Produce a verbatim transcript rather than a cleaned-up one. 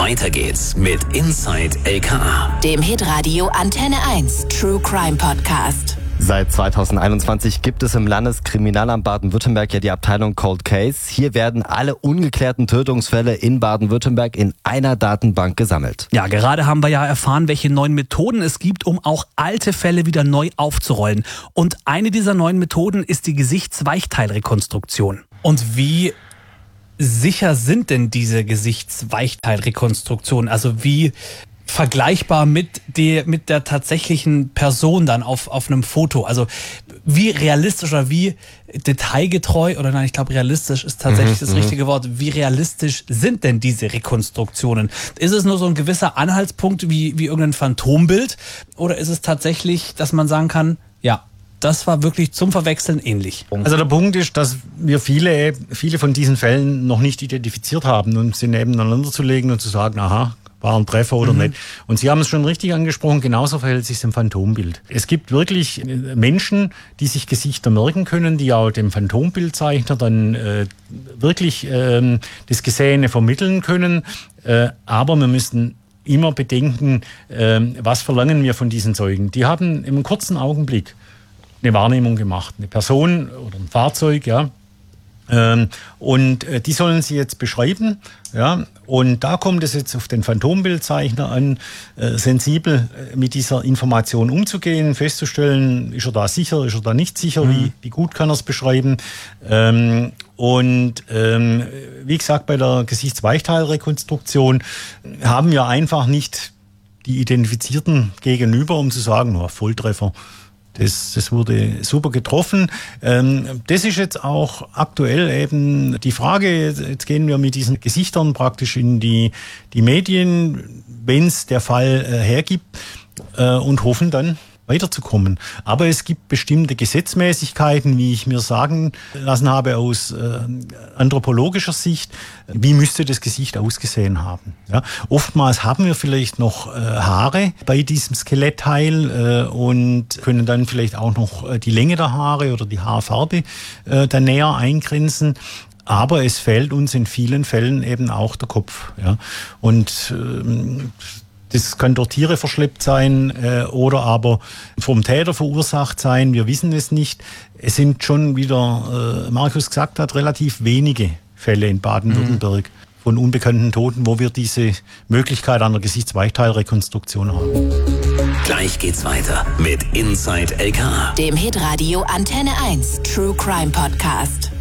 Weiter geht's mit Inside L K A, dem Hitradio Antenne eins True Crime Podcast. Seit zweitausendeinundzwanzig gibt es im Landeskriminalamt Baden-Württemberg ja die Abteilung Cold Case. Hier werden alle ungeklärten Tötungsfälle in Baden-Württemberg in einer Datenbank gesammelt. Ja, gerade haben wir ja erfahren, welche neuen Methoden es gibt, um auch alte Fälle wieder neu aufzurollen. Und eine dieser neuen Methoden ist die Gesichtsweichteilrekonstruktion. Und wie sicher sind denn diese Gesichtsweichteilrekonstruktionen? Also wie vergleichbar mit der, mit der tatsächlichen Person dann auf, auf einem Foto? Also wie realistisch oder wie detailgetreu, oder nein, ich glaube realistisch ist tatsächlich mhm, das richtige Wort, wie realistisch sind denn diese Rekonstruktionen? Ist es nur so ein gewisser Anhaltspunkt wie, wie irgendein Phantombild, oder ist es tatsächlich, dass man sagen kann, ja, das war wirklich zum Verwechseln ähnlich? Also der Punkt ist, dass wir viele, viele von diesen Fällen noch nicht identifiziert haben und sie nebeneinander zu legen und zu sagen, aha, war ein Treffer oder mhm. nicht. Und Sie haben es schon richtig angesprochen, genauso verhält es sich im Phantombild. Es gibt wirklich Menschen, die sich Gesichter merken können, die auch dem Phantombildzeichner dann äh, wirklich äh, das Gesehene vermitteln können. Äh, aber wir müssen immer bedenken, äh, was verlangen wir von diesen Zeugen. Die haben im kurzen Augenblick eine Wahrnehmung gemacht, eine Person oder ein Fahrzeug, ja. Ähm, und äh, die sollen sie jetzt beschreiben, ja, und da kommt es jetzt auf den Phantombildzeichner an, äh, sensibel äh, mit dieser Information umzugehen, festzustellen, ist er da sicher, ist er da nicht sicher, mhm. wie, wie gut kann er es beschreiben. Ähm, und ähm, wie gesagt, bei der Gesichtsweichteilrekonstruktion haben wir einfach nicht die Identifizierten gegenüber, um zu sagen, oh, Volltreffer. Das, das wurde super getroffen. Ähm, das ist jetzt auch aktuell eben die Frage, jetzt gehen wir mit diesen Gesichtern praktisch in die, die Medien, wenn es der Fall äh, hergibt, äh, und hoffen dann weiterzukommen. Aber es gibt bestimmte Gesetzmäßigkeiten, wie ich mir sagen lassen habe aus äh, anthropologischer Sicht, wie müsste das Gesicht ausgesehen haben. Ja? Oftmals haben wir vielleicht noch äh, Haare bei diesem Skelettteil äh, und können dann vielleicht auch noch äh, die Länge der Haare oder die Haarfarbe äh, dann näher eingrenzen. Aber es fehlt uns in vielen Fällen eben auch der Kopf. Ja? Und ähm, das kann durch Tiere verschleppt sein äh, oder aber vom Täter verursacht sein. Wir wissen es nicht. Es sind schon, wie der äh, Markus gesagt hat, relativ wenige Fälle in Baden-Württemberg mhm. von unbekannten Toten, wo wir diese Möglichkeit einer Gesichtsweichteilrekonstruktion haben. Gleich geht's weiter mit Inside L K A, dem Hitradio Antenne eins True Crime Podcast.